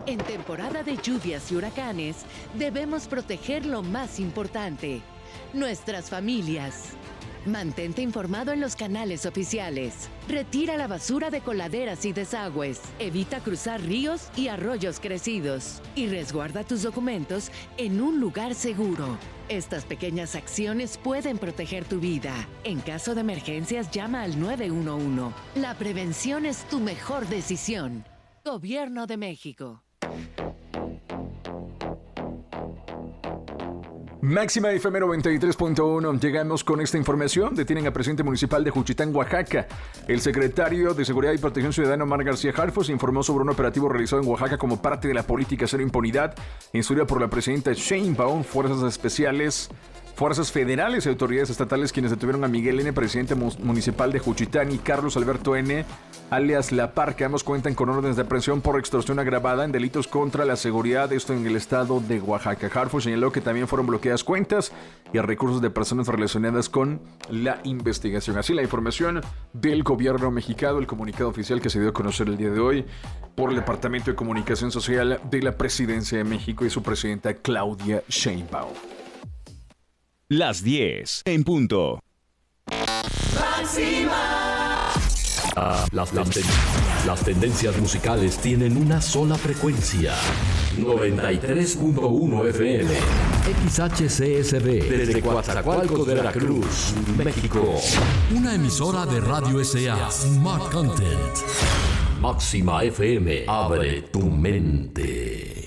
En temporada de lluvias y huracanes, debemos proteger lo más importante, nuestras familias. Mantente informado en los canales oficiales. Retira la basura de coladeras y desagües. Evita cruzar ríos y arroyos crecidos. Y resguarda tus documentos en un lugar seguro. Estas pequeñas acciones pueden proteger tu vida. En caso de emergencias, llama al 911. La prevención es tu mejor decisión. Gobierno de México. Máxima FM 93.1. Llegamos con esta información. Detienen al presidente municipal de Juchitán, Oaxaca. El secretario de Seguridad y Protección Ciudadana, Omar García Harfuch, informó sobre un operativo realizado en Oaxaca como parte de la política cero impunidad, instruida por la presidenta Sheinbaum. Fuerzas especiales, fuerzas federales y autoridades estatales quienes detuvieron a Miguel N., presidente municipal de Juchitán, y Carlos Alberto N., alias La Parca. Ambos cuentan con órdenes de aprehensión por extorsión agravada en delitos contra la seguridad, esto en el estado de Oaxaca. Harfuch señaló que también fueron bloqueadas cuentas y recursos de personas relacionadas con la investigación. Así la información del gobierno mexicano, el comunicado oficial que se dio a conocer el día de hoy por el Departamento de Comunicación Social de la Presidencia de México y su presidenta Claudia Sheinbaum. Las 10 en punto. Las tendencias musicales tienen una sola frecuencia. 93.1 FM. XHCSB. Desde Coatzacoalcos, Veracruz, México. Una emisora de Radio SA. Smart Content. Máxima FM. Abre tu mente.